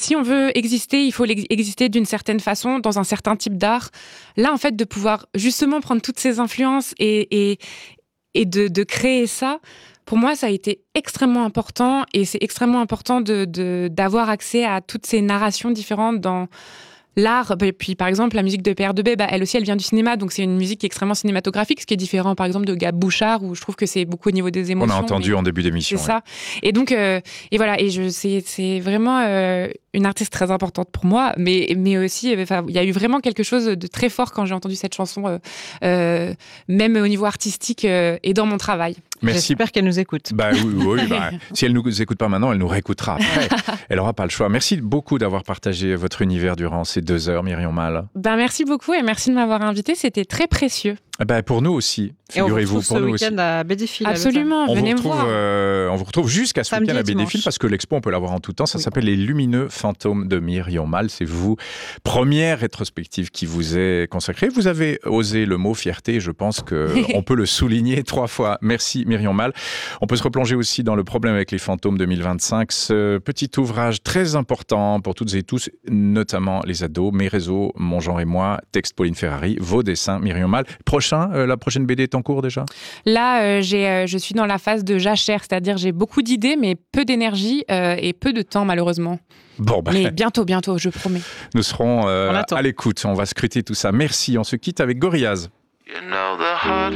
si on veut exister, il faut exister d'une certaine façon, dans un certain type d'art. Là, en fait, de pouvoir justement prendre toutes ces influences et de créer ça, pour moi, ça a été extrêmement important. Et c'est extrêmement important d'avoir accès à toutes ces narrations différentes dans l'art. Et puis, par exemple, la musique de PR2B, elle aussi, elle vient du cinéma. Donc, c'est une musique extrêmement cinématographique, ce qui est différent, par exemple, de Gab Bouchard, où je trouve que c'est beaucoup au niveau des émotions. On a entendu en début d'émission. C'est ça. Et donc, et voilà. Et c'est vraiment une artiste très importante pour moi. Mais aussi, il y a eu vraiment quelque chose de très fort quand j'ai entendu cette chanson, même au niveau artistique et dans mon travail. Merci. J'espère qu'elle nous écoute. Oui, si elle ne nous écoute pas maintenant, elle nous réécoutera après. Elle n'aura pas le choix. Merci beaucoup d'avoir partagé votre univers durant ces 2 heures, Myriam Mal. Merci beaucoup et merci de m'avoir invité. C'était très précieux. Pour nous aussi, Et figurez-vous. on vous retrouve ce week-end à Bédéfil. Absolument, venez me voir. On vous retrouve jusqu'à ce week-end à Bédéfil, parce que l'expo, on peut l'avoir en tout temps. Ça s'appelle Les Lumineux Fantômes de Myriam Mal. C'est vous, première rétrospective qui vous est consacrée. Vous avez osé le mot fierté, je pense qu'on peut le souligner 3 fois. Merci Myriam Mal. On peut se replonger aussi dans Le problème avec les fantômes 2025, ce petit ouvrage très important pour toutes et tous, notamment les ados. Mes réseaux, mon genre et moi, texte Pauline Ferrari, vos dessins Myriam Mal. La prochaine BD est en cours déjà ? Là, je suis dans la phase de jachère, c'est-à-dire j'ai beaucoup d'idées, mais peu d'énergie et peu de temps, malheureusement. Mais bientôt, je promets. Nous serons à l'écoute, on va scruter tout ça. Merci, on se quitte avec Gorillaz. You know